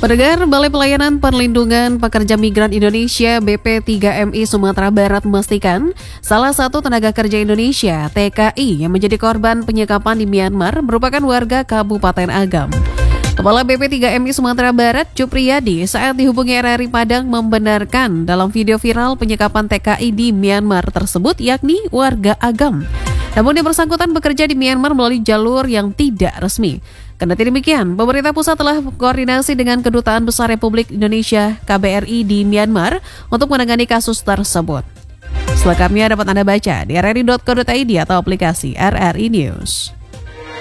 Pendengar, Balai Pelayanan Perlindungan Pekerja Migran Indonesia BP3MI Sumatera Barat memastikan salah satu tenaga kerja Indonesia TKI yang menjadi korban penyekapan di Myanmar merupakan warga Kabupaten Agam. Kepala BP3MI Sumatera Barat, Cupriyadi, saat dihubungi RRI Padang membenarkan dalam video viral penyekapan TKI di Myanmar tersebut yakni warga Agam. Namun yang bersangkutan bekerja di Myanmar melalui jalur yang tidak resmi. Kendati demikian, pemerintah pusat telah koordinasi dengan Kedutaan Besar Republik Indonesia KBRI di Myanmar untuk menangani kasus tersebut. Selengkapnya dapat Anda baca di rri.co.id atau aplikasi RRI News.